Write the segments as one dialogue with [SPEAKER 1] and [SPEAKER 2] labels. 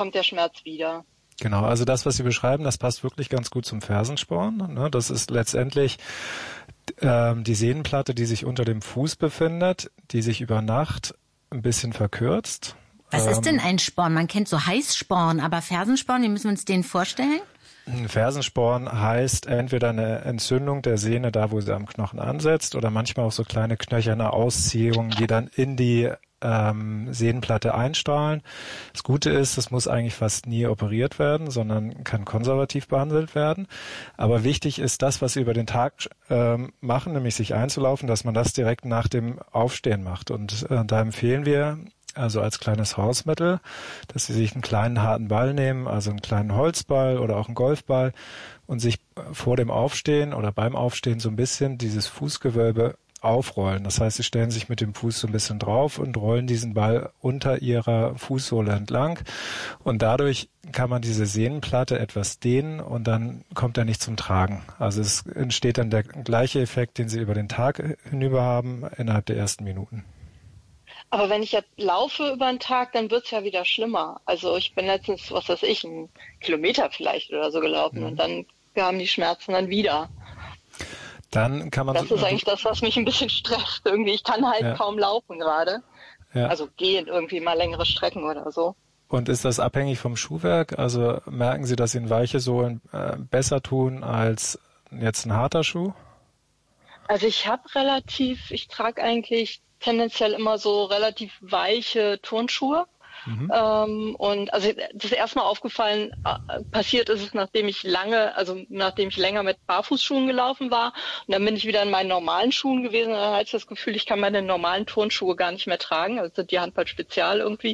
[SPEAKER 1] kommt der Schmerz wieder.
[SPEAKER 2] Genau, also das, was Sie beschreiben, das passt wirklich ganz gut zum Fersensporn. Ne? Das ist letztendlich die Sehnenplatte, die sich unter dem Fuß befindet, die sich über Nacht ein bisschen verkürzt.
[SPEAKER 3] Was ist denn ein Sporn? Man kennt so Heißsporn, aber Fersensporn, wie müssen wir uns den vorstellen?
[SPEAKER 2] Ein Fersensporn heißt entweder eine Entzündung der Sehne, da wo sie am Knochen ansetzt, oder manchmal auch so kleine knöcherne Ausziehungen, die dann in die Sehnenplatte einstrahlen. Das Gute ist, das muss eigentlich fast nie operiert werden, sondern kann konservativ behandelt werden. Aber wichtig ist das, was Sie über den Tag machen, nämlich sich einzulaufen, dass man das direkt nach dem Aufstehen macht. Und da empfehlen wir, also als kleines Hausmittel, dass Sie sich einen kleinen harten Ball nehmen, also einen kleinen Holzball oder auch einen Golfball, und sich vor dem Aufstehen oder beim Aufstehen so ein bisschen dieses Fußgewölbe aufrollen. Das heißt, Sie stellen sich mit dem Fuß so ein bisschen drauf und rollen diesen Ball unter Ihrer Fußsohle entlang. Und dadurch kann man diese Sehnenplatte etwas dehnen und dann kommt er nicht zum Tragen. Also es entsteht dann der gleiche Effekt, den Sie über den Tag hinüber haben, innerhalb der ersten Minuten.
[SPEAKER 1] Aber wenn ich jetzt laufe über den Tag, dann wird's ja wieder schlimmer. Also ich bin letztens, was weiß ich, 1 Kilometer vielleicht oder so gelaufen und dann kamen die Schmerzen dann wieder.
[SPEAKER 2] Dann kann man
[SPEAKER 1] das ist eigentlich das, was mich ein bisschen stresst irgendwie. Ich kann halt kaum laufen gerade. Ja. Also gehen irgendwie mal längere Strecken oder so.
[SPEAKER 2] Und ist das abhängig vom Schuhwerk? Also merken Sie, dass Ihnen weiche Sohlen besser tun als jetzt ein harter Schuh?
[SPEAKER 1] Also ich trage eigentlich tendenziell immer so relativ weiche Turnschuhe. Und also das erste Mal aufgefallen passiert ist es, nachdem ich länger mit Barfußschuhen gelaufen war, und dann bin ich wieder in meinen normalen Schuhen gewesen, und dann hatte ich das Gefühl, ich kann meine normalen Turnschuhe gar nicht mehr tragen, also sind die Handball Spezial irgendwie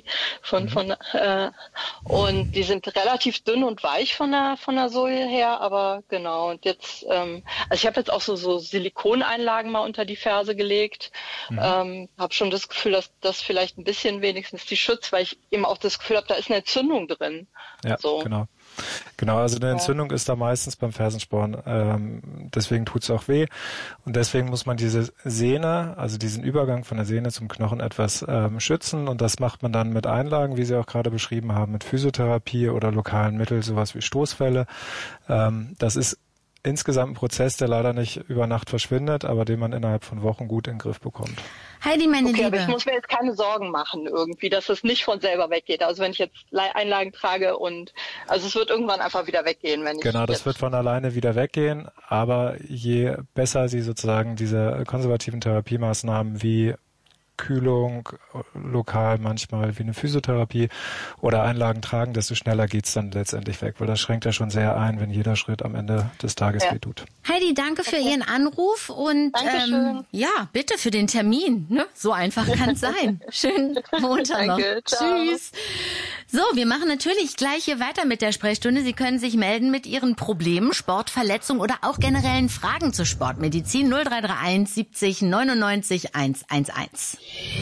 [SPEAKER 1] und die sind relativ dünn und weich von der Sohle her, aber genau. Und jetzt also ich habe jetzt auch so Silikoneinlagen mal unter die Ferse gelegt, habe schon das Gefühl, dass das vielleicht ein bisschen wenigstens die schützt, weil ich eben auch das Gefühl habe, da ist eine Entzündung drin.
[SPEAKER 2] Ja, so. Genau, also eine Entzündung ist da meistens beim Fersensporn, deswegen tut's auch weh, und deswegen muss man diese Sehne, also diesen Übergang von der Sehne zum Knochen etwas schützen, und das macht man dann mit Einlagen, wie Sie auch gerade beschrieben haben, mit Physiotherapie oder lokalen Mitteln, sowas wie Stoßfälle. Das ist insgesamt ein Prozess, der leider nicht über Nacht verschwindet, aber den man innerhalb von Wochen gut in den Griff bekommt.
[SPEAKER 3] Heidi, meine Liebe.
[SPEAKER 1] Aber ich muss mir jetzt keine Sorgen machen irgendwie, dass es nicht von selber weggeht. Also wenn ich jetzt Einlagen trage also es wird irgendwann einfach wieder weggehen, wenn ich.
[SPEAKER 2] Genau, das wird von alleine wieder weggehen, aber je besser Sie sozusagen diese konservativen Therapiemaßnahmen wie Kühlung, lokal manchmal wie eine Physiotherapie oder Einlagen tragen, desto schneller geht's dann letztendlich weg, weil das schränkt ja schon sehr ein, wenn jeder Schritt am Ende des Tages wehtut.
[SPEAKER 3] Heidi, danke für Ihren Anruf und bitte für den Termin. Ne? So einfach kann es sein. Schönen Montag noch. Tschüss. So, wir machen natürlich gleich hier weiter mit der Sprechstunde. Sie können sich melden mit Ihren Problemen, Sportverletzungen oder auch generellen Fragen zur Sportmedizin. 0331 70 99 111.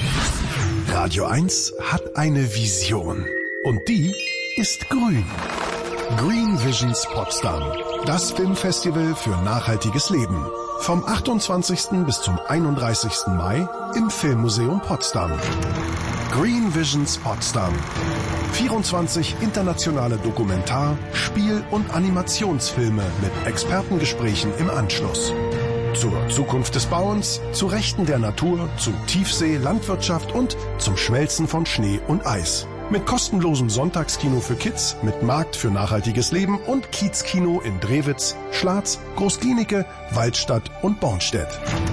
[SPEAKER 4] Radio 1 hat eine Vision. Und die ist grün. Green Visions Potsdam. Das Filmfestival für nachhaltiges Leben. Vom 28. bis zum 31. Mai im Filmmuseum Potsdam. Green Visions Potsdam. 24 internationale Dokumentar-, Spiel- und Animationsfilme mit Expertengesprächen im Anschluss. Zur Zukunft des Bauens, zu Rechten der Natur, zu Tiefsee, Landwirtschaft und zum Schmelzen von Schnee und Eis. Mit kostenlosem Sonntagskino für Kids, mit Markt für nachhaltiges Leben und Kiezkino in Drewitz, Schlatz, Großklinike, Waldstadt und Bornstedt.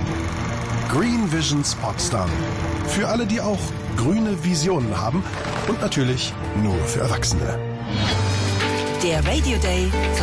[SPEAKER 4] Green Visions Potsdam. Für alle, die auch grüne Visionen haben und natürlich nur für Erwachsene.
[SPEAKER 5] Der Radio Day